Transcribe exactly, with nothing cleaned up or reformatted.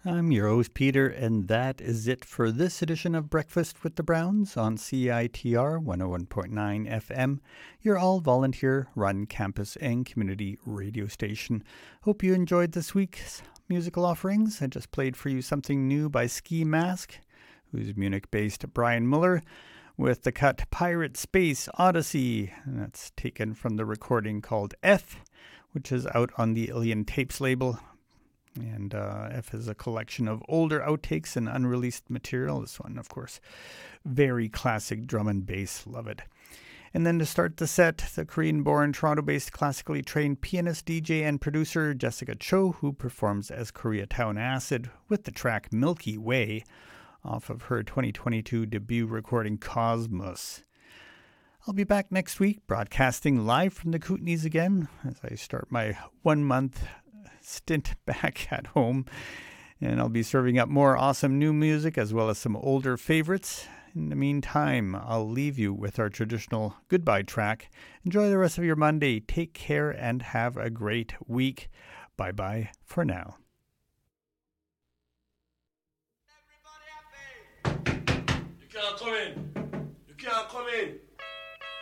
I'm your host, Peter, and that is it for this edition of Breakfast with the Browns on C I T R one oh one point nine F M, your all-volunteer run campus and community radio station. Hope you enjoyed this week's musical offerings. I just played for you something new by Ski Mask, who's Munich-based Brian Muller, with the cut Pirate Space Odyssey. And that's taken from the recording called F, which is out on the Ilian Tapes label. And uh, F is a collection of older outtakes and unreleased material. This one, of course, very classic drum and bass. Love it. And then to start the set, the Korean-born, Toronto-based, classically trained pianist, D J, and producer Jessica Cho, who performs as Koreatown Acid with the track Milky Way off of her twenty twenty-two debut recording Cosmos. I'll be back next week broadcasting live from the Kootenays again as I start my one-month stint back at home, and I'll be serving up more awesome new music as well as some older favorites. In the meantime, I'll leave you with our traditional goodbye track. Enjoy the rest of your Monday. Take care and have a great week. Bye-bye for now. Everybody happy. You can't come in. You can't come in.